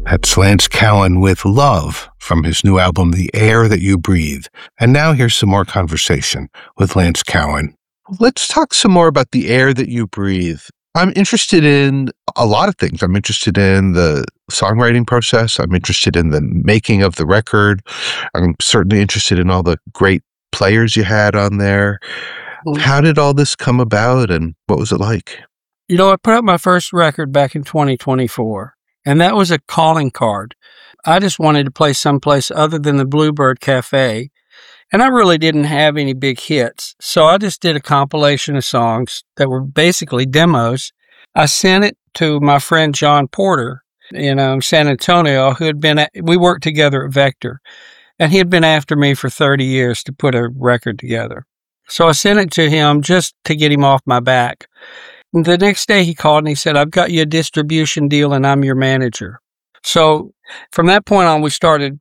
That's Lance Cowan with Love from his new album, The Air That You Breathe. And now here's some more conversation with Lance Cowan. Let's talk some more about The Air That You Breathe. I'm interested in a lot of things. I'm interested in the songwriting process. I'm interested in the making of the record. I'm certainly interested in all the great players you had on there. How did all this come about and what was it like? You know, I put out my first record back in 2024. And that was a calling card. I just wanted to play someplace other than the Bluebird Cafe. And I really didn't have any big hits. So I just did a compilation of songs that were basically demos. I sent it to my friend John Porter in San Antonio, we worked together at Vector. And he had been after me for 30 years to put a record together. So I sent it to him just to get him off my back. The next day he called and he said, I've got you a distribution deal and I'm your manager. So from that point on, we started,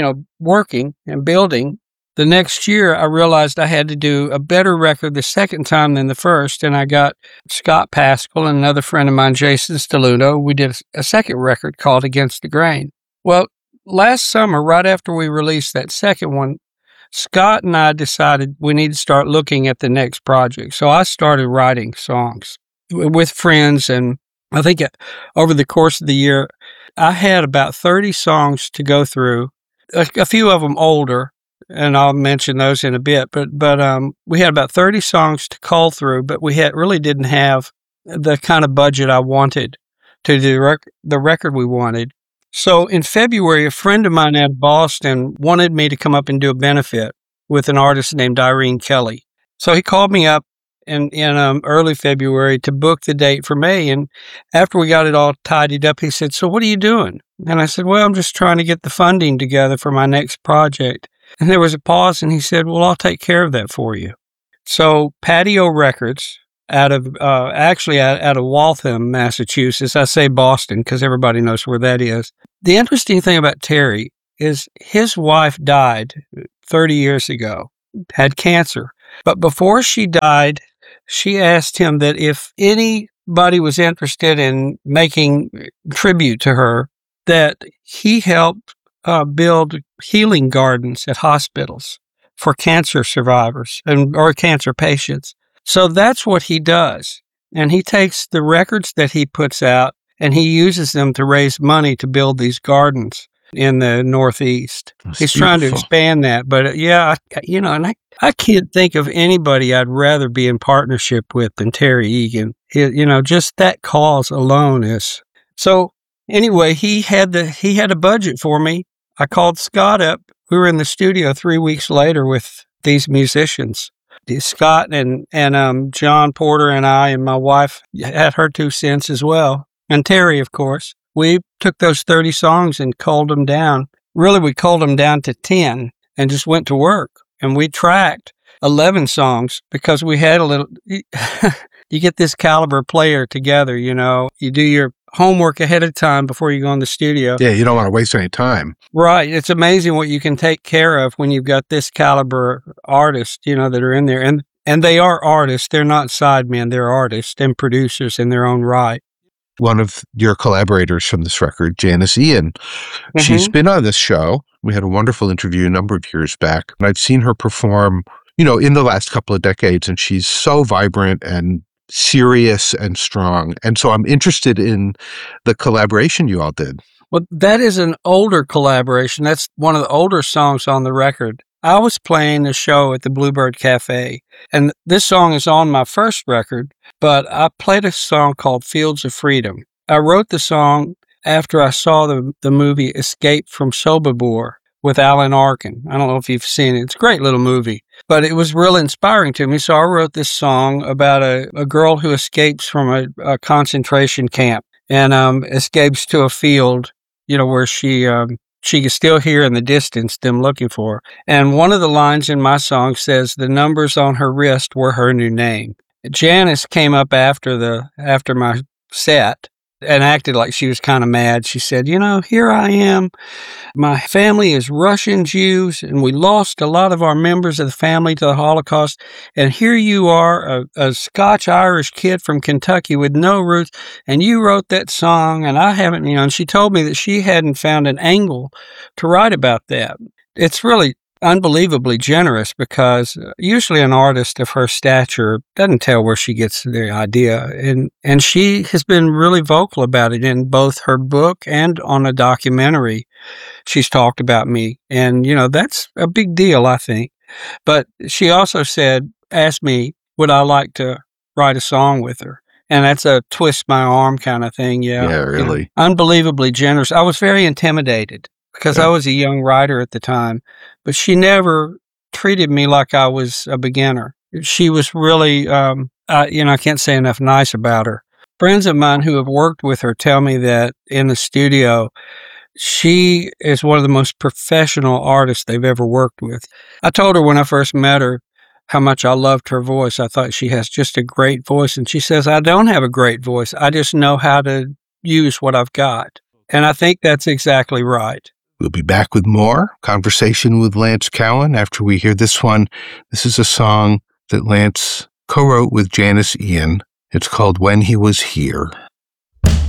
working and building. The next year, I realized I had to do a better record the second time than the first. And I got Scott Pascal and another friend of mine, Jason Steluno. We did a second record called Against the Grain. Well, last summer, right after we released that second one, Scott and I decided we need to start looking at the next project. So I started writing songs with friends, and I think over the course of the year, I had about 30 songs to go through, a few of them older, and I'll mention those in a bit, but we had about 30 songs to cull through, but we really didn't have the kind of budget I wanted to do the record we wanted. So in February, a friend of mine out of Boston wanted me to come up and do a benefit with an artist named Irene Kelly. So he called me up in early February to book the date for May. And after we got it all tidied up, he said, so what are you doing? And I said, well, I'm just trying to get the funding together for my next project. And there was a pause, and he said, well, I'll take care of that for you. So Patio Records out of Waltham, Massachusetts. I say Boston because everybody knows where that is. The interesting thing about Terry is his wife died 30 years ago, had cancer. But before she died, she asked him that if anybody was interested in making tribute to her, that he helped build healing gardens at hospitals for cancer survivors or cancer patients. So that's what he does. And he takes the records that he puts out and he uses them to raise money to build these gardens in the Northeast. He's trying to expand that. But I can't think of anybody I'd rather be in partnership with than Terry Egan. Just that cause alone is. So anyway, he had a budget for me. I called Scott up. We were in the studio 3 weeks later with these musicians. Scott and John Porter and I and my wife had her 2 cents as well. And Terry, of course. We took those 30 songs and culled them down. Really, we culled them down to 10 and just went to work. And we tracked 11 songs because we had you get this caliber player together, you do your homework ahead of time before you go in the studio. Yeah, you don't want to waste any time. Right. It's amazing what you can take care of when you've got this caliber artists, that are in there. And they are artists. They're not sidemen. They're artists and producers in their own right. One of your collaborators from this record, Janis Ian, she's been on this show. We had a wonderful interview a number of years back. And I've seen her perform, in the last couple of decades, and she's so vibrant and serious and strong. And so I'm interested in the collaboration you all did. Well, that is an older collaboration. That's one of the older songs on the record. I was playing the show at the Bluebird Cafe, and this song is on my first record, but I played a song called Fields of Freedom. I wrote the song after I saw the movie Escape from Sobibor with Alan Arkin. I don't know if you've seen it. It's a great little movie, but it was real inspiring to me. So I wrote this song about a girl who escapes from a concentration camp and escapes to a field, where she can still hear in the distance them looking for her. And one of the lines in my song says, the numbers on her wrist were her new name. Janis came up after my set and acted like she was kind of mad. She said, here I am. My family is Russian Jews, and we lost a lot of our members of the family to the Holocaust. And here you are, a Scotch-Irish kid from Kentucky with no roots, and you wrote that song, and I haven't, and she told me that she hadn't found an angle to write about that. It's really unbelievably generous because usually an artist of her stature doesn't tell where she gets the idea. And she has been really vocal about it in both her book and on a documentary. She's talked about me. And, that's a big deal, I think. But she also asked me, would I like to write a song with her? And that's a twist my arm kind of thing. Yeah. Yeah, really. Unbelievably generous. I was very intimidated because I was a young writer at the time, but she never treated me like I was a beginner. She was really, I can't say enough nice about her. Friends of mine who have worked with her tell me that in the studio, she is one of the most professional artists they've ever worked with. I told her when I first met her how much I loved her voice. I thought she has just a great voice. And she says, I don't have a great voice. I just know how to use what I've got. And I think that's exactly right. We'll be back with more conversation with Lance Cowan after we hear this one. This is a song that Lance co-wrote with Janis Ian. It's called When He Was Here.